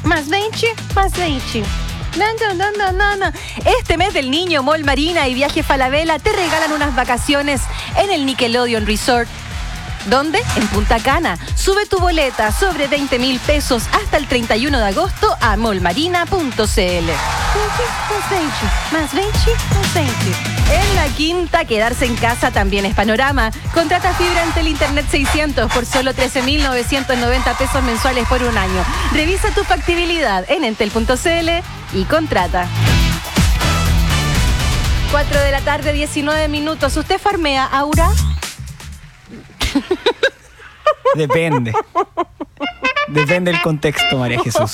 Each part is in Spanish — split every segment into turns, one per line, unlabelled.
más 20, más 20. No. Este mes del niño, Mall Marina y Viaje Falabella te regalan unas vacaciones en el Nickelodeon Resort. ¿Dónde? En Punta Cana. Sube tu boleta sobre 20,000 pesos hasta el 31 de agosto a mallmarina.cl. Más 20. En La Quinta, quedarse en casa también es panorama. Contrata fibra Entel Internet 600 por solo 13,990 pesos mensuales por un año. Revisa tu factibilidad en entel.cl y contrata. 4 de la tarde, 19 minutos. ¿Usted farmea, Aura?
Depende del contexto, María Jesús.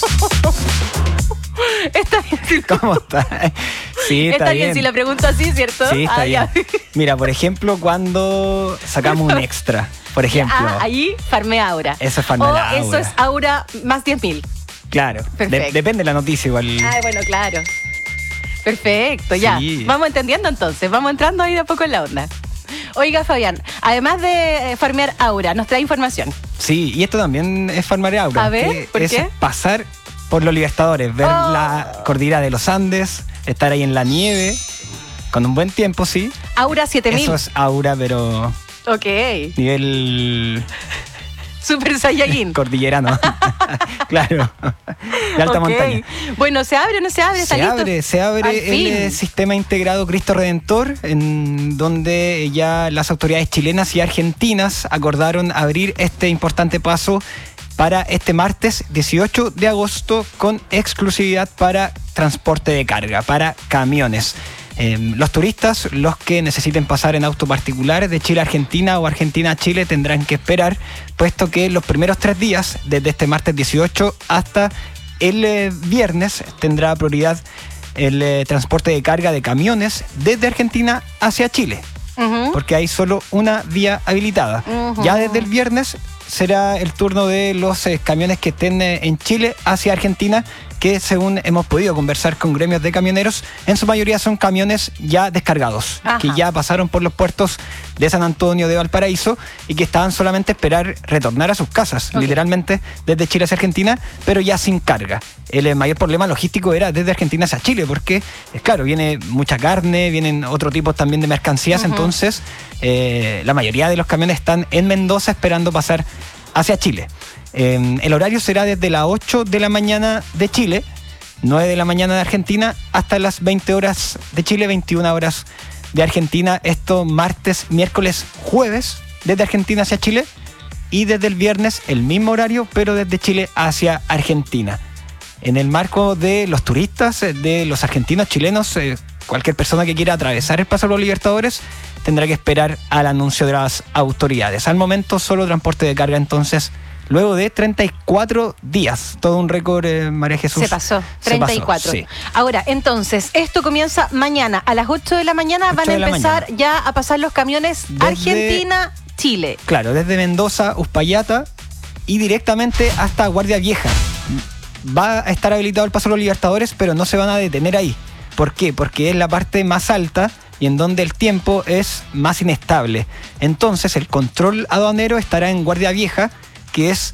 Está bien.
¿Cómo está? Sí,
está bien si la pregunto así, ¿cierto?
Sí, está bien. Mira, por ejemplo, cuando sacamos un extra, por ejemplo.
Ahí farmea Aura.
Eso es farmea Aura.
Eso es Aura más 10,000.
Claro. Depende de la noticia igual.
Bueno, claro. Perfecto, ya.
Sí.
Vamos entendiendo entonces. Vamos entrando ahí de a poco en la onda. Oiga, Fabián, además de farmear Aura, nos trae información.
Sí, y esto también es farmear Aura.
A ver, ¿por qué?
Es pasar por los Libertadores, ver la cordillera de los Andes, estar ahí en la nieve, con un buen tiempo, sí.
Aura 7,000.
Eso es Aura, pero...
Ok.
Nivel...
Super Saiyajin.
Cordillerano. Claro. De alta montaña.
Bueno, ¿se abre o no se abre?
Se abre el sistema integrado Cristo Redentor, en donde ya las autoridades chilenas y argentinas acordaron abrir este importante paso para este martes 18 de agosto con exclusividad para transporte de carga, para camiones. Los turistas, los que necesiten pasar en auto particular de Chile a Argentina o Argentina a Chile, tendrán que esperar, puesto que los primeros 3 días, desde este martes 18 hasta el viernes, tendrá prioridad el transporte de carga de camiones desde Argentina hacia Chile, porque hay solo una vía habilitada. Ya desde el viernes será el turno de los camiones que estén en Chile hacia Argentina, que según hemos podido conversar con gremios de camioneros, en su mayoría son camiones ya descargados, que ya pasaron por los puertos de San Antonio, de Valparaíso, y que estaban solamente a esperar retornar a sus casas, literalmente desde Chile hacia Argentina, pero ya sin carga. El mayor problema logístico era desde Argentina hacia Chile, porque, claro, viene mucha carne, vienen otro tipo también de mercancías, entonces la mayoría de los camiones están en Mendoza esperando pasar hacia Chile. El horario será desde las 8 de la mañana de Chile, 9 de la mañana de Argentina, hasta las 20 horas de Chile, 21 horas de Argentina. Esto martes, miércoles, jueves, desde Argentina hacia Chile, y desde el viernes el mismo horario, pero desde Chile hacia Argentina. En el marco de los turistas, de los argentinos, chilenos, cualquier persona que quiera atravesar el Paso de los Libertadores tendrá que esperar al anuncio de las autoridades. Al momento solo transporte de carga, entonces, luego de 34 días. Todo un récord, María Jesús.
Se pasó, 34.
Sí.
Ahora, entonces, esto comienza mañana. A las 8 de la mañana van a empezar ya a pasar los camiones Argentina, Chile. Claro,
desde Mendoza, Uspallata y directamente hasta Guardia Vieja. Va a estar habilitado el Paso de los Libertadores, pero no se van a detener ahí. ¿Por qué? Porque es la parte más alta y en donde el tiempo es más inestable. Entonces, el control aduanero estará en Guardia Vieja, que es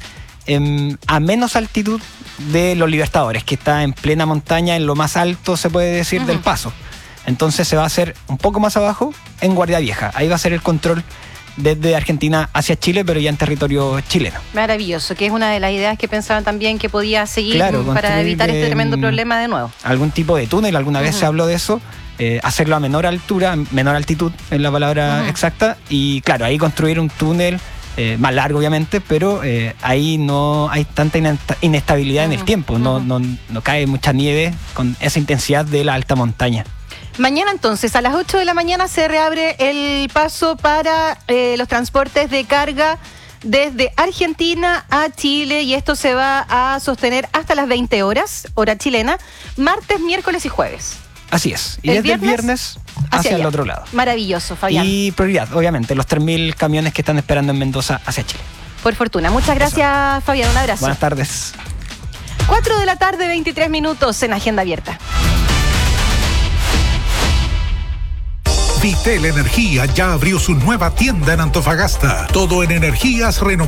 a menos altitud de los Libertadores, que está en plena montaña, en lo más alto, se puede decir, del Paso. Entonces se va a hacer un poco más abajo, en Guardia Vieja. Ahí va a ser el control desde Argentina hacia Chile, pero ya en territorio chileno. Maravilloso, que es una de las ideas que pensaban también que podía seguir, claro, para evitar este tremendo problema de nuevo. Algún tipo de túnel, alguna vez se habló de eso. Hacerlo a menor altura, menor altitud es la palabra exacta, y claro, ahí construir un túnel más largo obviamente, pero ahí no hay tanta inestabilidad en el tiempo, no cae mucha nieve con esa intensidad de la alta montaña. Mañana entonces a las 8 de la mañana se reabre el paso para los transportes de carga desde Argentina a Chile, y esto se va a sostener hasta las 20 horas, hora chilena, martes, miércoles y jueves. Así es. Y desde el viernes hacia el otro lado. Maravilloso, Fabián. Y prioridad, obviamente, los 3.000 camiones que están esperando en Mendoza hacia Chile. Por fortuna. Muchas gracias, Fabián. Un abrazo. Buenas tardes. 4 de la tarde, 23 minutos en Agenda Abierta.
Vitel Energía ya abrió su nueva tienda en Antofagasta. Todo en energías renovables.